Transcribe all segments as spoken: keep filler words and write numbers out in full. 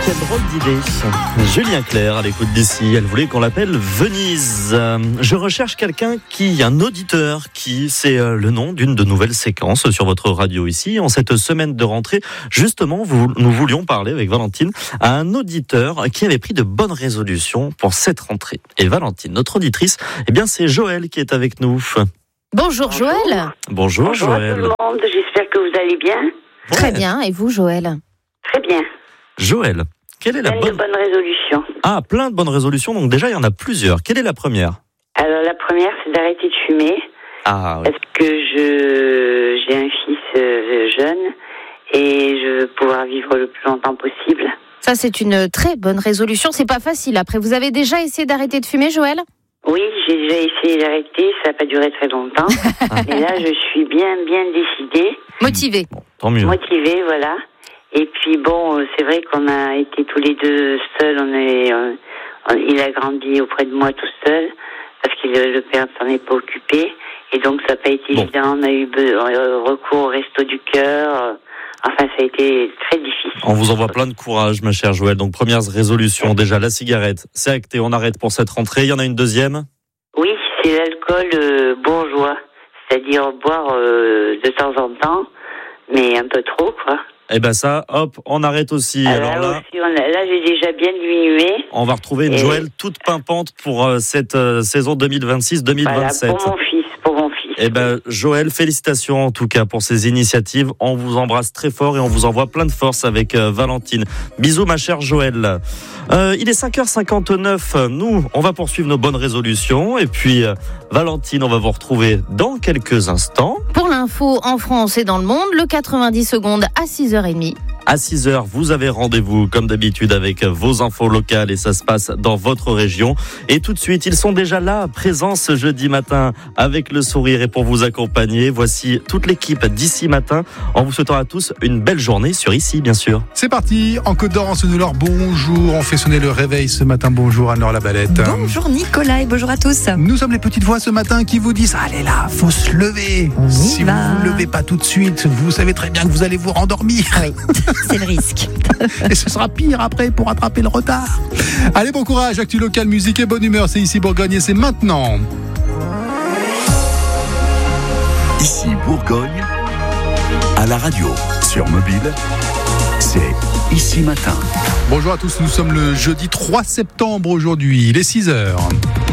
Quelle drôle d'idée. Julien Clerc à l'écoute d'ici. Elle voulait qu'on l'appelle Venise. Euh, je recherche quelqu'un qui, un auditeur qui, c'est euh, le nom d'une de nouvelles séquences sur votre radio ici. En cette semaine de rentrée, justement, vous, nous voulions parler avec Valentine à un auditeur qui avait pris de bonnes résolutions pour cette rentrée. Et Valentine, notre auditrice, eh bien, c'est Joël qui est avec nous. Bonjour, Bonjour. Joël. Bonjour, Bonjour Joël. à tout le monde, j'espère que vous allez bien. Ouais. Très bien, et vous, Joël? Très bien. Joël, quelle est la Plein bonne... de bonnes résolutions. Ah, plein de bonnes résolutions, donc déjà il y en a plusieurs. Quelle est la première? Alors la première, c'est d'arrêter de fumer. Ah oui. Parce que je j'ai un fils euh, jeune et je veux pouvoir vivre le plus longtemps possible. Ça, c'est une très bonne résolution. C'est pas facile. Après, vous avez déjà essayé d'arrêter de fumer, Joël? Oui, j'ai déjà essayé d'arrêter, ça n'a pas duré très longtemps. Et là, je suis bien, bien décidée. Motivée. Bon, tant mieux. Motivée, voilà. Et puis bon, c'est vrai qu'on a été tous les deux seuls. On est, on, on, il a grandi auprès de moi tout seul parce que le, le père ne s'en est pas occupé. Et donc ça n'a pas été bon. évident. On a eu be, recours au resto du cœur. Enfin, ça a été très difficile. On vous envoie plein de courage, ma chère Joëlle. Donc première résolution, déjà la cigarette, c'est acté. On arrête pour cette rentrée. Il y en a une deuxième? Oui, c'est l'alcool euh, bourgeois, c'est-à-dire boire euh, de temps en temps, mais un peu trop, quoi. Eh ben ça, hop, on arrête aussi. Ah, Alors là, là, aussi, on a, là, j'ai déjà bien diminué. on va retrouver une Et... Joëlle toute pimpante pour euh, cette euh, saison deux mille vingt-six deux mille vingt-sept. Voilà, pour mon fils, pour mon fils. Eh ben, Joëlle, félicitations en tout cas pour ces initiatives. On vous embrasse très fort et on vous envoie plein de force avec euh, Valentine. Bisous, ma chère Joëlle. Euh, il est cinq heures cinquante-neuf. Nous, on va poursuivre nos bonnes résolutions. Et puis, euh, Valentine, on va vous retrouver dans quelques instants. Pour l'info en France et dans le monde, le quatre-vingt-dix secondes à six heures trente. À six heures, vous avez rendez-vous, comme d'habitude, avec vos infos locales et ça se passe dans votre région. Et tout de suite, ils sont déjà là, présents ce jeudi matin, avec le sourire et pour vous accompagner. Voici toute l'équipe d'Ici Matin, en vous souhaitant à tous une belle journée sur Ici, bien sûr. C'est parti, en Côte d'Or, on sonne leur bonjour. On fait sonner le réveil ce matin. Bonjour Anne-Laure Labalette. Bonjour Nicolas et bonjour à tous. Nous sommes les petites voix ce matin qui vous disent allez là, faut se lever. On y si va. vous ne vous levez pas tout de suite, vous savez très bien que vous allez vous rendormir. Oui, c'est le risque. Et ce sera pire après pour rattraper le retard. Allez, bon courage, actu local, musique et bonne humeur. C'est Ici Bourgogne et c'est maintenant. Ici Bourgogne, à la radio, sur mobile, c'est Ici Matin. Bonjour à tous, nous sommes le jeudi trois septembre aujourd'hui, il est six heures.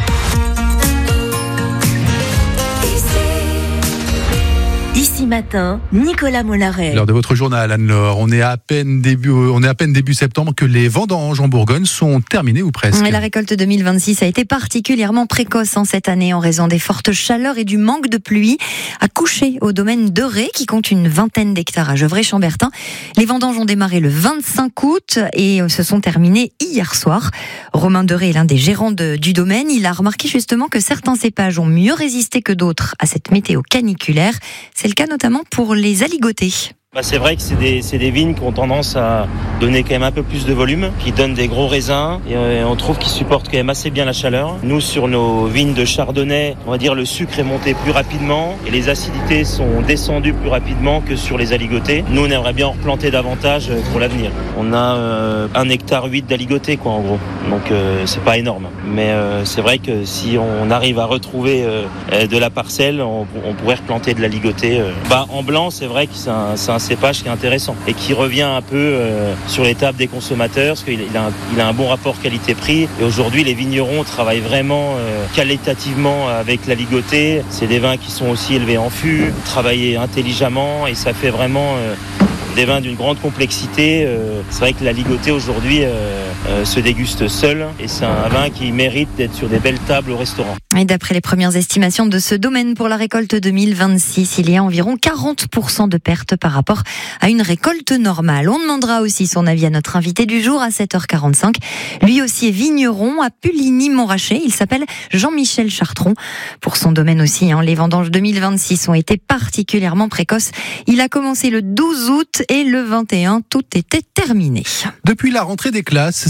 Ici Matin, Nicolas Mollaret. L'heure de votre journal, Anne-Laure. On est à peine début, on est à peine début septembre que les vendanges en Bourgogne sont terminées ou presque. Et la récolte deux mille vingt-six a été particulièrement précoce en cette année en raison des fortes chaleurs et du manque de pluie. À coucher au domaine de Ré, qui compte une vingtaine d'hectares à Gevrey-Chambertin. Les vendanges ont démarré le vingt-cinq août et se sont terminées hier soir. Romain Deré est l'un des gérants de, du domaine. Il a remarqué justement que certains cépages ont mieux résisté que d'autres à cette météo caniculaire. C'est le cas notamment pour les aligotés. Bah c'est vrai que c'est des, c'est des vignes qui ont tendance à donner quand même un peu plus de volume, qui donnent des gros raisins et on trouve qu'ils supportent quand même assez bien la chaleur. Nous, sur nos vignes de chardonnay, on va dire le sucre est monté plus rapidement et les acidités sont descendues plus rapidement que sur les aligotés. Nous, on aimerait bien en replanter davantage pour l'avenir. On a euh, un hectare huit d'aligotés, quoi, en gros. Donc euh, c'est pas énorme. Mais euh, c'est vrai que si on arrive à retrouver euh, de la parcelle, on, on pourrait replanter de l'aligoté. Euh. Bah, en blanc, c'est vrai que c'est un, c'est un cépage qui est intéressant et qui revient un peu euh, sur les tables des consommateurs parce qu'il il a, un, il a un bon rapport qualité-prix et aujourd'hui les vignerons travaillent vraiment euh, qualitativement avec la ligotée. C'est des vins qui sont aussi élevés en fût, travaillés intelligemment et ça fait vraiment euh, des vins d'une grande complexité. Euh, c'est vrai que la ligotée aujourd'hui euh, euh, se déguste seule et c'est un vin qui mérite d'être sur des belles tables au restaurant. Et d'après les premières estimations de ce domaine pour la récolte deux mille vingt-six, il y a environ quarante pour cent de pertes par rapport à une récolte normale. On demandera aussi son avis à notre invité du jour à sept heures quarante-cinq. Lui aussi est vigneron à Puligny-Montrachet. Il s'appelle Jean-Michel Chartron. Pour son domaine aussi, hein, les vendanges deux mille vingt-six ont été particulièrement précoces. Il a commencé le douze août et le vingt et un, tout était terminé. Depuis la rentrée des classes,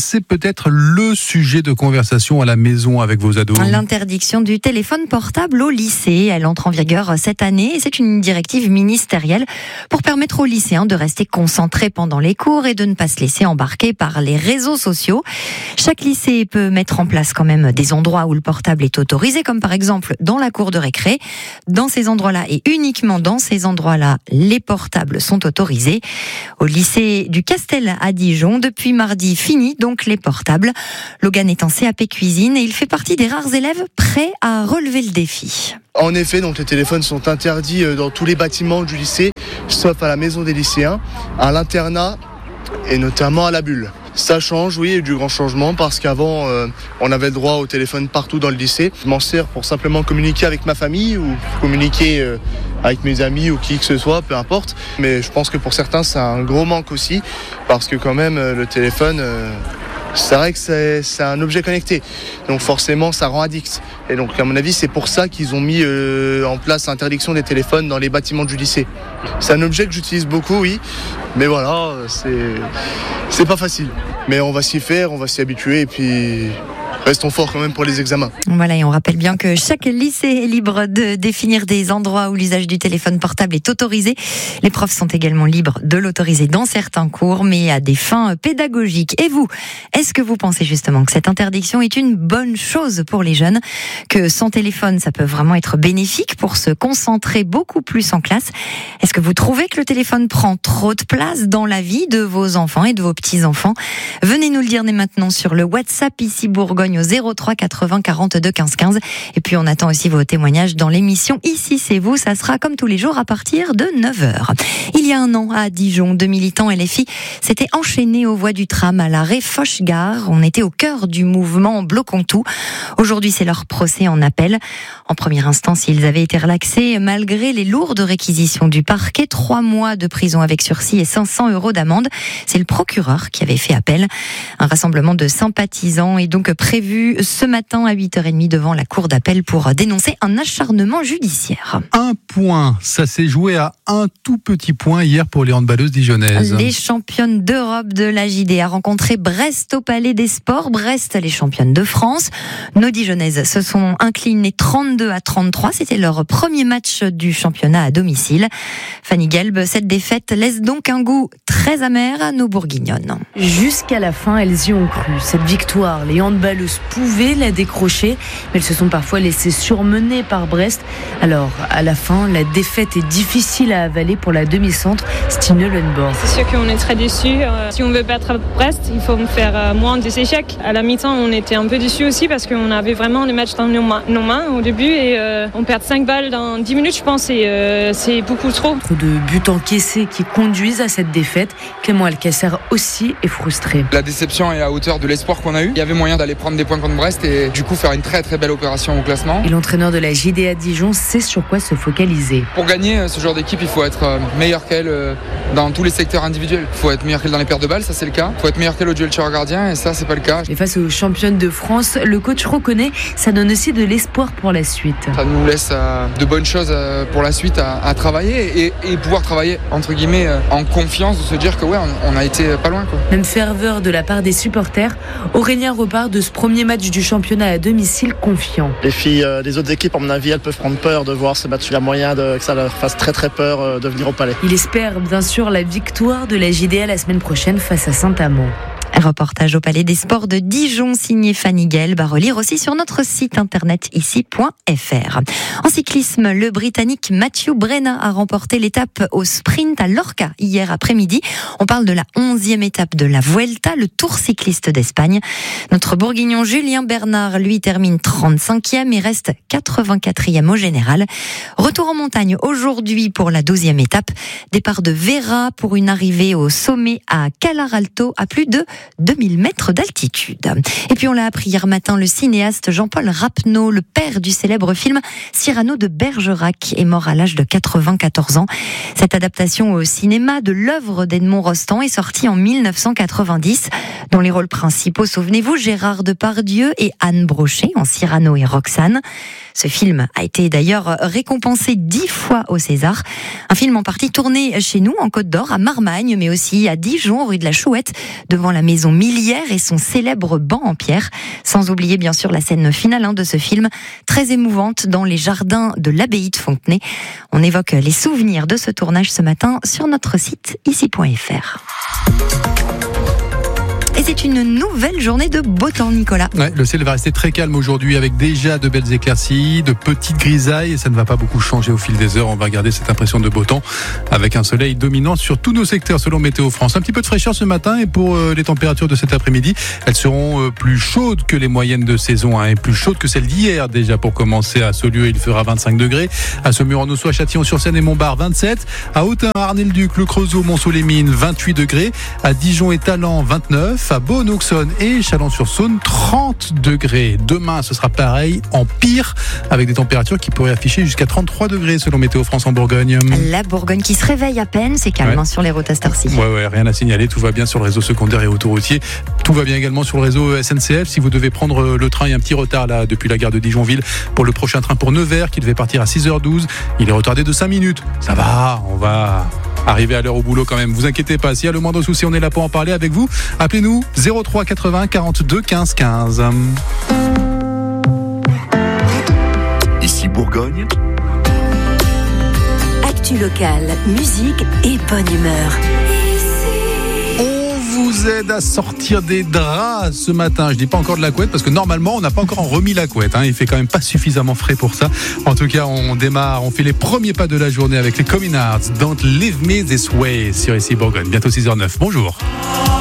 c'est peut-être le sujet de conversation à la maison avec vos ados. L'interdiction du téléphone portable au lycée, elle entre en vigueur cette année et c'est une directive ministérielle pour permettre aux lycéens de rester concentrés pendant les cours et de ne pas se laisser embarquer par les réseaux sociaux. Chaque lycée peut mettre en place quand même des endroits où le portable est autorisé, comme par exemple dans la cour de récré. Dans ces endroits-là et uniquement dans ces endroits-là, les portables sont autorisés. Au lycée du Castel à Dijon, depuis mardi, fini donc les portables. Logan est en C A P cuisine et il fait partie des rares élèves prêts à relever le défi. En effet, donc les téléphones sont interdits dans tous les bâtiments du lycée, sauf à la maison des lycéens, à l'internat et notamment à la bulle. Ça change, oui, il y a eu du grand changement parce qu'avant, euh, on avait le droit au téléphone partout dans le lycée. Je m'en sers pour simplement communiquer avec ma famille ou communiquer euh, avec mes amis ou qui que ce soit, peu importe. Mais je pense que pour certains, c'est un gros manque aussi parce que quand même, le téléphone... Euh, c'est vrai que c'est, c'est un objet connecté, donc forcément ça rend addict. Et donc à mon avis c'est pour ça qu'ils ont mis euh, en place l'interdiction des téléphones dans les bâtiments du lycée. C'est un objet que j'utilise beaucoup, oui, mais voilà, c'est, c'est pas facile. Mais on va s'y faire, on va s'y habituer et puis... restons forts quand même pour les examens. Voilà, et on rappelle bien que chaque lycée est libre de définir des endroits où l'usage du téléphone portable est autorisé. Les profs sont également libres de l'autoriser dans certains cours, mais à des fins pédagogiques. Et vous, est-ce que vous pensez justement que cette interdiction est une bonne chose pour les jeunes ? Que sans téléphone, ça peut vraiment être bénéfique pour se concentrer beaucoup plus en classe ? Est-ce que vous trouvez que le téléphone prend trop de place dans la vie de vos enfants et de vos petits-enfants ? Venez nous le dire dès maintenant sur le WhatsApp ici Bourgogne au zéro trois quatre-vingts quarante-deux quinze quinze. Et puis on attend aussi vos témoignages dans l'émission Ici c'est vous. Ça sera comme tous les jours à partir de neuf heures. Il y a un an à Dijon, deux militants L F I s'étaient enchaînés aux voies du tram à l'arrêt Foch-Gare. On était au cœur du mouvement Bloquons tout. Aujourd'hui c'est leur procès en appel. En première instance ils avaient été relaxés malgré les lourdes réquisitions du parquet. Trois mois de prison avec sursis et cinq cents euros d'amende. C'est le procureur qui avait fait appel. Un rassemblement de sympathisants est donc prévu ce matin à huit heures trente devant la cour d'appel pour dénoncer un acharnement judiciaire. Un point, ça s'est joué à un tout petit point hier pour les handballeuses dijonnaises. Les championnes d'Europe de la J D A rencontré Brest au Palais des Sports. Brest, les championnes de France. Nos dijonnaises se sont inclinées trente-deux à trente-trois. C'était leur premier match du championnat à domicile. Fanny Gelb, cette défaite laisse donc un goût très amer à nos bourguignonnes. Jusqu'à la fin, elles y ont cru. Cette victoire, les handballeuses pouvaient la décrocher, mais elles se sont parfois laissées surmener par Brest. Alors, à la fin, la défaite est difficile à avaler pour la demi-centre Stine Lundborg. C'est sûr qu'on est très déçus. Si on veut battre Brest, il faut faire moins des échecs. À la mi-temps, on était un peu déçus aussi parce qu'on avait vraiment le match dans nos mains, nos mains au début et euh, on perd cinq balles dans dix minutes, je pense, et euh, c'est beaucoup trop. Trop de buts encaissés qui conduisent à cette défaite. Clément Alcacer aussi est frustré. La déception est à hauteur de l'espoir qu'on a eu. Il y avait moyen d'aller prendre des points contre Brest et du coup faire une très très belle opération au classement. Et l'entraîneur de la J D A Dijon sait sur quoi se focaliser. Pour gagner ce genre d'équipe, il faut être meilleur qu'elle dans tous les secteurs individuels. Il faut être meilleur qu'elle dans les pertes de balles, ça c'est le cas. Il faut être meilleur qu'elle au duel tir-gardien et ça c'est pas le cas. Et face aux championnes de France, le coach reconnaît, ça donne aussi de l'espoir pour la suite. Ça nous laisse de bonnes choses pour la suite à, à travailler et, et pouvoir travailler entre guillemets en confiance, de se dire que ouais on, on a été pas loin quoi. Même ferveur de la part des supporters. Aurélien repart de ce premier match du championnat à domicile confiant. Les filles euh, des autres équipes, à mon avis, elles peuvent prendre peur de voir ce match. Il y a moyen de, que ça leur fasse très très peur euh, de venir au Palais. Il espère bien sûr la victoire de la J D A la semaine prochaine face à Saint-Amand. Reportage au Palais des Sports de Dijon, signé Fanny Gelb, à relire aussi sur notre site internet ici point f r. En cyclisme, le Britannique Mathieu Brenna a remporté l'étape au sprint à Lorca hier après-midi. On parle de la onzième étape de la Vuelta, le Tour cycliste d'Espagne. Notre bourguignon Julien Bernard, lui, termine trente-cinquième et reste quatre-vingt-quatrième au général. Retour en montagne aujourd'hui pour la douzième étape. Départ de Vera pour une arrivée au sommet à Calaralto à plus de deux mille mètres d'altitude. Et puis on l'a appris hier matin, le cinéaste Jean-Paul Rapneau, le père du célèbre film Cyrano de Bergerac, est mort à l'âge de quatre-vingt-quatorze ans. Cette adaptation au cinéma de l'œuvre d'Edmond Rostand est sortie en mille neuf cent quatre-vingt-dix. Dans les rôles principaux, souvenez-vous, Gérard Depardieu et Anne Brochet en Cyrano et Roxane. Ce film a été d'ailleurs récompensé dix fois au César. Un film en partie tourné chez nous, en Côte d'Or, à Marmagne, mais aussi à Dijon, rue de la Chouette, devant la maison Millière et son célèbre banc en pierre. Sans oublier bien sûr la scène finale hein, de ce film, très émouvante dans les jardins de l'abbaye de Fontenay. On évoque les souvenirs de ce tournage ce matin sur notre site ici point f r. Et c'est une nouvelle journée de beau temps, Nicolas. Ouais, le ciel va rester très calme aujourd'hui avec déjà de belles éclaircies, de petites grisailles et ça ne va pas beaucoup changer au fil des heures. On va garder cette impression de beau temps avec un soleil dominant sur tous nos secteurs selon Météo France. Un petit peu de fraîcheur ce matin et pour euh, les températures de cet après-midi, elles seront euh, plus chaudes que les moyennes de saison hein, et plus chaudes que celles d'hier déjà pour commencer. À Saulieu, il fera vingt-cinq degrés. À Saumur-en-Auxois, Châtillon-sur-Seine et Montbard, vingt-sept. À Autun, Arnay-le-Duc, Le Creusot, Montceau-les-Mines, vingt-huit degrés. À Dijon et Talent, vingt-neuf. À Beaune-Auxonne et Chalon-sur-Saône, trente degrés. Demain, ce sera pareil, en pire, avec des températures qui pourraient afficher jusqu'à trente-trois degrés selon Météo France en Bourgogne. La Bourgogne qui se réveille à peine, c'est calme ouais. hein, sur les routes à cette heure-ci. Ouais, ouais, rien à signaler, tout va bien sur le réseau secondaire et autoroutier. Tout va bien également sur le réseau S N C F. Si vous devez prendre le train, il y a un petit retard là depuis la gare de Dijonville pour le prochain train pour Nevers qui devait partir à six heures douze. Il est retardé de cinq minutes. Ça va, on va arriver à l'heure au boulot quand même. Vous inquiétez pas, s'il y a le moindre souci, on est là pour en parler avec vous. Appelez-nous zéro trois quatre-vingts quarante-deux quinze quinze. Ici Bourgogne. Actu locale, musique et bonne humeur. On vous aide à sortir des draps ce matin. Je dis pas encore de la couette parce que normalement on n'a pas encore remis la couette. Hein. Il fait quand même pas suffisamment frais pour ça. En tout cas, on démarre, on fait les premiers pas de la journée avec les Communards. Don't Leave Me This Way sur ici Bourgogne. Bientôt six heures zéro neuf. Bonjour.